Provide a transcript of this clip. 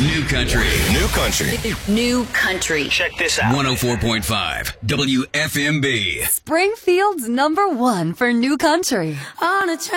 New country. New country. New country. Check this out. 104.5 WFMB. Springfield's #1 for new country. On a